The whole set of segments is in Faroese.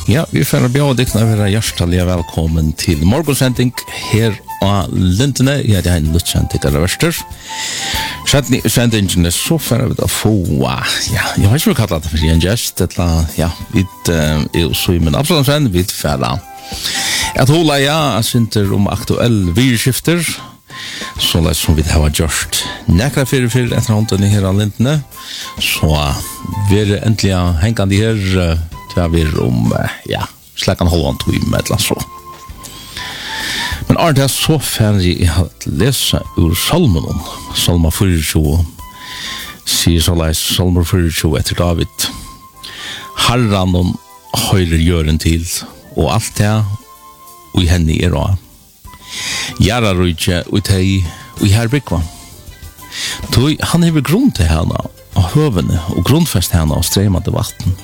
Ja, vi får bjøde deg å være hjertelig velkommen til morgensending her av Lindene. Ja, det en lutsending av verster. Sendingen så får vi da få, ja, jeg har ikke kallet det for en gest, ja, vi er så i min absolutt vi færre. Jeg tror jeg synes om aktuell virskifter, så lett som vi har gjort nekra fyrir etter hånden her av Lindene, så vi er endelig hengende her, det vi ja, slik en halvann time eller så. Men det er så ferdig jeg har lest ur Salmen, Salma 24, sier så leis Salmer 24 etter David. Herran høyrer gjøren til, og alt det, og i henne er også. Gjæra rujtje, og teg, og i her bygva. Han hever grunn til henne, og høvene, og grunnfest henne, og stremade vatten.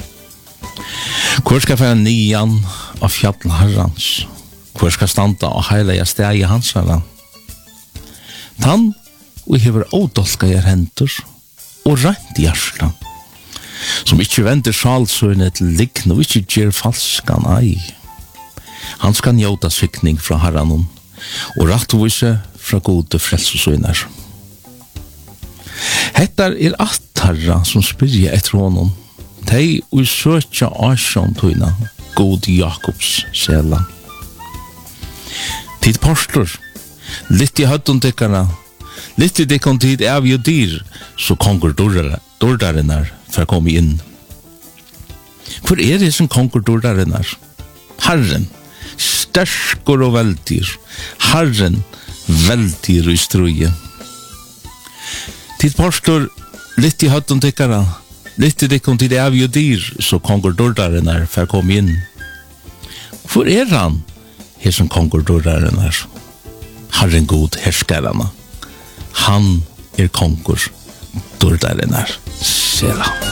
Hvor skal fære nian av fjallen herrans? Hvor skal standa og heilige steg i hans herran? Tann, og hever ådolka i hendur, og rent i hjertan, som ikkje vender sjalsøyne til likne, og ikkje gjer falskan ei. Han skal njóta sykning fra herran, og rattvise fra gode frelsesøyner. Hettar er attarra som spyrja etter honom, Tei og søkja asjon tøyna, god Jakobs sjela. Tid postor, litt i høttun dekkara, litt i dekkon tid av jo dyr, så konger dordarinnar for å komme inn. Hvor er det som konger dordarinnar? Herren, sterskor og veldyr, Herren, veldyr i struje. Tid postor, litt i høttun dekkara, litt i dekkon til av jo dyr, så konger dordarinnar for å komme inn. Hvor er han, her som konger dordarinnar? Herren god herskarana. Han er konger dordarinnar. Sjela.